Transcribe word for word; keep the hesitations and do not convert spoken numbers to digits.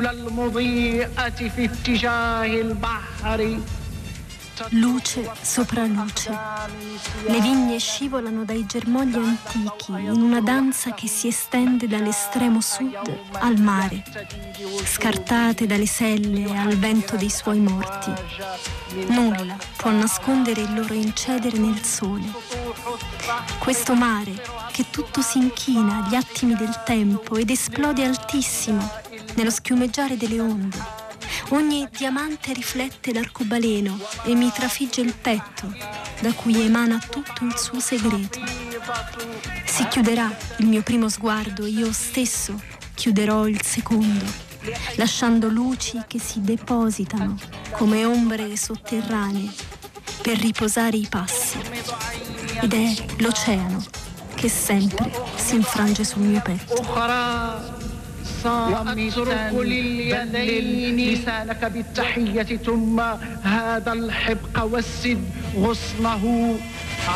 Luce sopra luce. Le vigne scivolano dai germogli antichi in una danza che si estende dall'estremo sud al mare, scartate dalle selle al vento dei suoi morti. Nulla può nascondere il loro incedere nel sole. Questo mare che tutto si inchina agli attimi del tempo ed esplode altissimo nello schiumeggiare delle onde. Ogni diamante riflette l'arcobaleno e mi trafigge il petto, da cui emana tutto il suo segreto. Si chiuderà il mio primo sguardo, io stesso chiuderò il secondo, lasciando luci che si depositano come ombre sotterranee per riposare i passi. Ed è l'oceano che sempre si infrange sul mio petto. وأترك لليدين لسانك بالتحية ثم هذا الحبق والسد غصنه